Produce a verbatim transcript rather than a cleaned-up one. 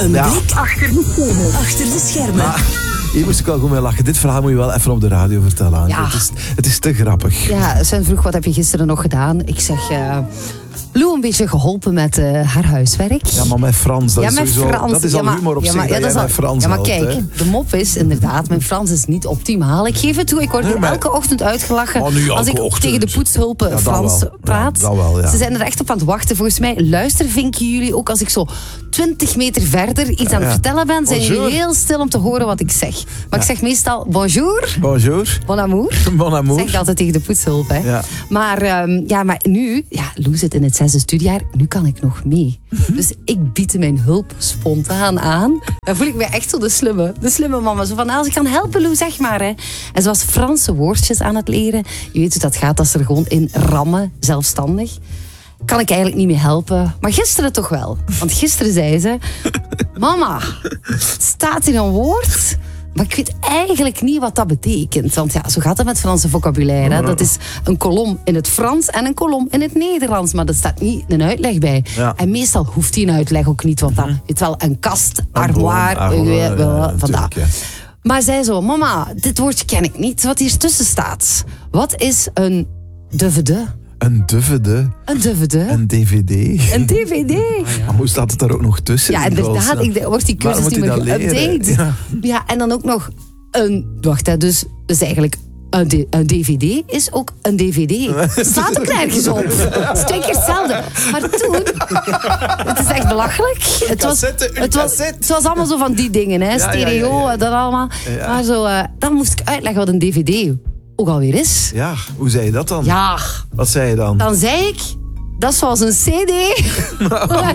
Een Ja. blik achter de schermen. Achter de schermen. Maar hier moest ik wel goed mee lachen. Dit verhaal moet je wel even op de radio vertellen. Anke. Ja. Het, is, het is te grappig. Ja, Sven vroeg, wat heb je gisteren nog gedaan? Ik zeg, uh, Lou een beetje geholpen met uh, haar huiswerk. Ja, maar met Frans, dat Ja, is met sowieso... Frans. Dat is Ja, al maar- humor op ja, zich, maar- dat ja, jij is al- met Frans Ja, maar helpt, kijk, hè. de mop is inderdaad, mijn Frans is niet optimaal. Ik geef het toe, ik word Nee, hier maar- elke ochtend uitgelachen Maar nu als elke ik ochtend. tegen de poetshulpen Ja, dat Frans wel. praat. Ja, dat wel, ja. Ze zijn er echt op aan het wachten. Volgens mij luistervinken jullie ook als ik zo twintig meter verder iets aan het ja. vertellen ben. Zijn Bonjour. jullie heel stil om te horen wat ik zeg. Maar ik zeg meestal bonjour, Bonjour. bon amour. Bon amour. Zeg ik altijd tegen de poetshulp. Hè. Ja. Maar, um, ja, maar nu, ja, Lou zit in het zesde studiejaar, nu kan ik nog mee. Dus ik bied mijn hulp spontaan aan. Dan voel ik me echt zo de slimme, de slimme mama. Zo van, als ik kan helpen, Lou, zeg maar. Hè. En ze was Franse woordjes aan het leren. Je weet hoe dat gaat als ze er gewoon in rammen, zelfstandig. Kan ik eigenlijk niet meer helpen. Maar gisteren toch wel. Want gisteren zei ze... Mama, het staat in een woord... Maar ik weet eigenlijk niet wat dat betekent. Want ja, zo gaat het met Franse vocabulaire. Hè. Dat is een kolom in het Frans en een kolom in het Nederlands. Maar er staat niet een uitleg bij. Ja. En meestal hoeft die een uitleg ook niet. Want dat weet wel, een kast, armoire... armoire, eh, wel, ja, vandaar. natuurlijk, ja. Maar zij zo, mama, dit woordje ken ik niet. Wat hier tussen staat. Wat is een D V D? Een D V D. Een D V D? Een D V D. Een D V D? Maar hoe staat het daar ook nog tussen? Ja, inderdaad. Ik, wordt die cursus Waar niet moet meer hij dat leren? geüpdate. Ja. Ja. en dan ook nog een... Wacht, hè, dus, dus eigenlijk... Een, D- een D V D is ook een D V D. Het staat ook nergens op. Het is twee keer hetzelfde. Maar toen... Het is echt belachelijk. Het was, cassette, uw het, was, cassette. het was allemaal zo van die dingen. Hè. ja, Stereo, ja, ja. dat allemaal. Ja. Maar zo, uh, dan moest ik uitleggen wat een D V D ook alweer is. Ja, hoe zei je dat dan? Ja, Wat zei je dan? dan zei ik... Dat is zoals een C D.